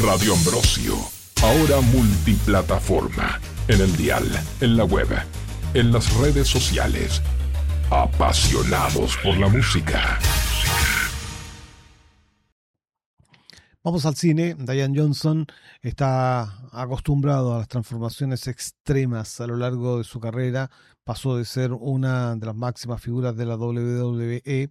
Radio Ambrosio, ahora multiplataforma, en el dial, en la web, en las redes sociales. Apasionados por la música. Vamos al cine. Diane Johnson está acostumbrado a las transformaciones extremas a lo largo de su carrera. Pasó de ser una de las máximas figuras de la WWE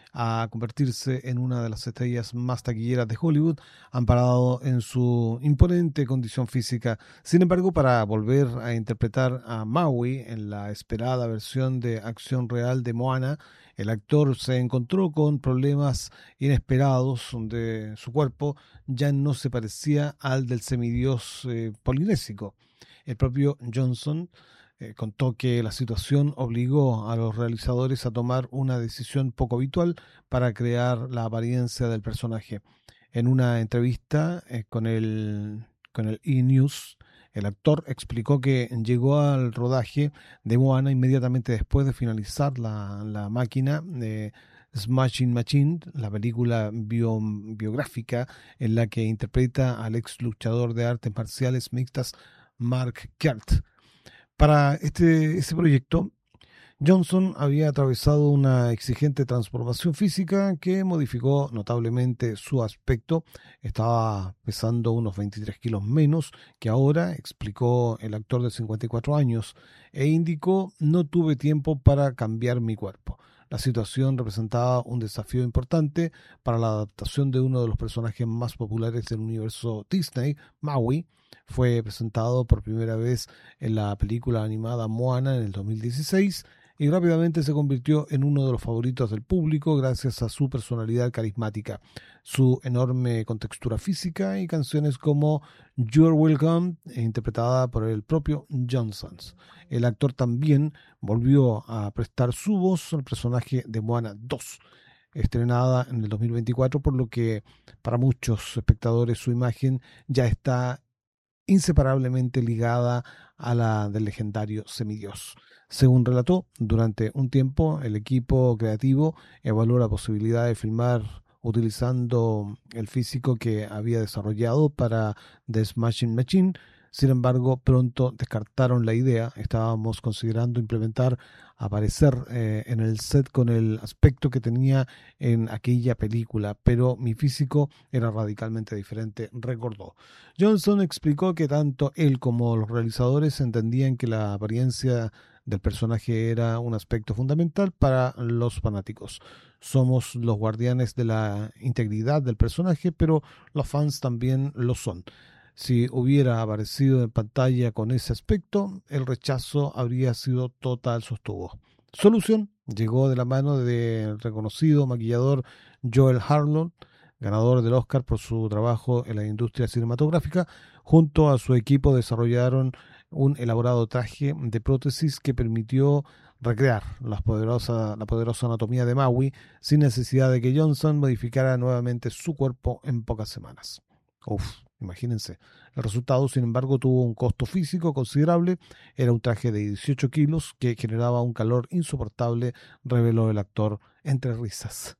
a convertirse en una de las estrellas más taquilleras de Hollywood, amparado en su imponente condición física. Sin embargo, para volver a interpretar a Maui en la esperada versión de acción real de Moana, el actor se encontró con problemas inesperados donde su cuerpo ya no se parecía al del semidios polinésico. El propio Johnson contó que la situación obligó a los realizadores a tomar una decisión poco habitual para crear la apariencia del personaje. En una entrevista con el E! News, el actor explicó que llegó al rodaje de Moana inmediatamente después de finalizar la máquina de Smashing Machine, la película biográfica en la que interpreta al ex luchador de artes marciales mixtas Mark Kert. Para ese proyecto, Johnson había atravesado una exigente transformación física que modificó notablemente su aspecto. Estaba pesando unos 23 kilos menos que ahora, explicó el actor de 54 años, e indicó: no tuve tiempo para cambiar mi cuerpo. La situación representaba un desafío importante para la adaptación de uno de los personajes más populares del universo Disney. Maui fue presentado por primera vez en la película animada Moana en el 2016 y rápidamente se convirtió en uno de los favoritos del público gracias a su personalidad carismática, su enorme contextura física y canciones como You're Welcome, interpretada por el propio Johnson. El actor también volvió a prestar su voz al personaje de Moana 2, estrenada en el 2024, por lo que para muchos espectadores su imagen ya está inseparablemente ligada a la del legendario semidios. Según relató, durante un tiempo el equipo creativo evaluó la posibilidad de filmar utilizando el físico que había desarrollado para The Smashing Machine. Sin embargo, pronto descartaron la idea. Estábamos considerando implementar aparecer en el set con el aspecto que tenía en aquella película, pero mi físico era radicalmente diferente, recordó. Johnson explicó que tanto él como los realizadores entendían que la apariencia del personaje era un aspecto fundamental para los fanáticos. Somos los guardianes de la integridad del personaje, pero los fans también lo son. Si hubiera aparecido en pantalla con ese aspecto, el rechazo habría sido total, sostuvo. Solución llegó de la mano del reconocido maquillador Joel Harlon, ganador del Oscar por su trabajo en la industria cinematográfica. Junto a su equipo desarrollaron un elaborado traje de prótesis que permitió recrear la poderosa anatomía de Maui sin necesidad de que Johnson modificara nuevamente su cuerpo en pocas semanas. Imagínense. El resultado, sin embargo, tuvo un costo físico considerable. Era un traje de 18 kilos que generaba un calor insoportable, reveló el actor entre risas.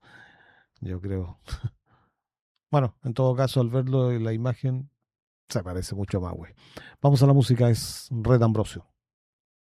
Yo creo. Bueno, en todo caso, al verlo en la imagen, se parece mucho a Maui. Vamos a la música, es Red Ambrosio.